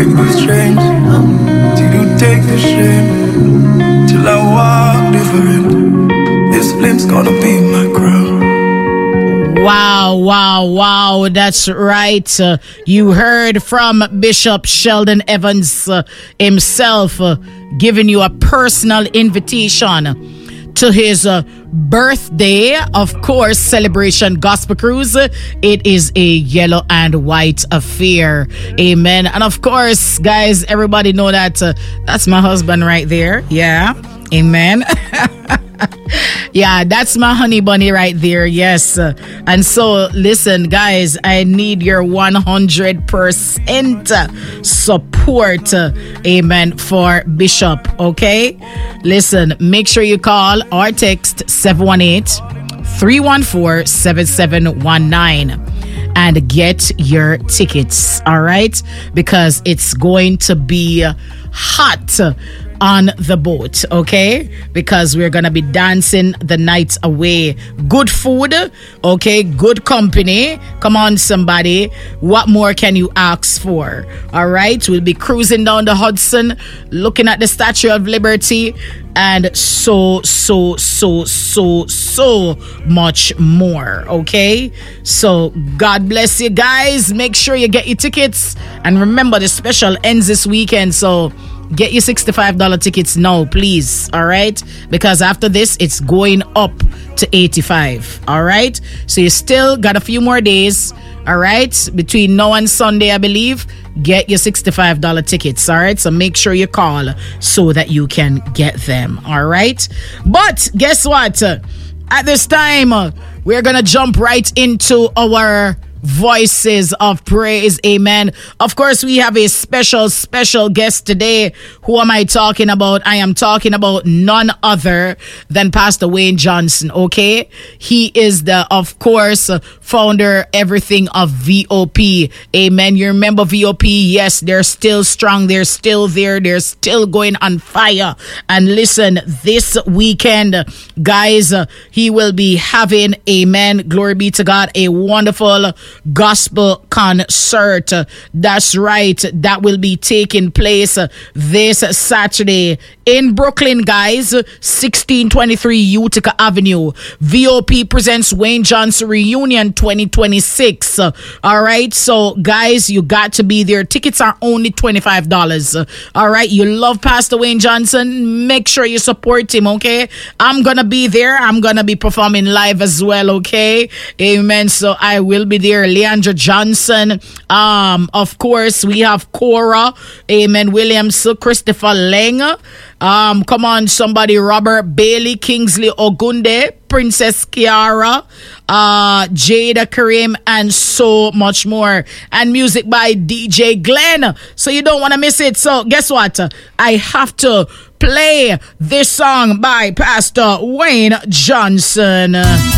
make me strange. Till you take the shame. Till I walk different. This flame's gonna be my crown. Wow. That's right. You heard from Bishop Sheldon Evans himself giving you a personal invitation to his birthday, of course, celebration gospel cruise. It is a yellow and white affair. Amen. And of course, guys, everybody know that that's my husband right there. Yeah. Amen. Yeah, that's my honey bunny right there. Yes. And so, listen, guys, I need your 100% support. Amen. For Bishop. Okay. Listen, make sure you call or text 718-314-7719 and get your tickets. All right. Because it's going to be hot on the boat, okay? Because we're gonna be dancing the night away. Good food, okay? Good company. Come on, somebody. What more can you ask for? All right? We'll be cruising down the Hudson, looking at the Statue of Liberty, and so much more, okay? So God bless you guys. Make sure you get your tickets, and remember the special ends this weekend, so get your $65 tickets now, please. All right? Because after this, it's going up to $85. All right? So you still got a few more days. All right? Between now and Sunday, I believe. Get your $65 tickets. All right? So make sure you call so that you can get them. All right? But guess what? At this time, we're going to jump right into our voices of praise. Amen. Of course, we have a special guest today. Who am I talking about? I am talking about none other than Pastor Wayne Johnson. Okay. He is the, of course, founder, everything of VOP. Amen. You remember VOP? Yes, they're still strong. They're still there. They're still going on fire. And listen, this weekend, guys, he will be having, amen, glory be to God, a wonderful gospel concert. That's right. That will be taking place this Saturday in Brooklyn, guys. 1623 Utica Avenue. VOP presents Wayne Johnson Reunion 2026. All right. So, guys, you got to be there. Tickets are only $25. All right. You love Pastor Wayne Johnson. Make sure you support him. Okay. I'm going to be there. I'm going to be performing live as well. Okay. Amen. So I will be there. Leandra Johnson. Of course, we have Cora. Amen. Williams, Christopher Lang. Come on, somebody. Robert Bailey, Kingsley Ogunde, Princess Kiara, Jada Karim, and so much more. And music by DJ Glenn. So you don't want to miss it. So guess what? I have to play this song by Pastor Wayne Johnson.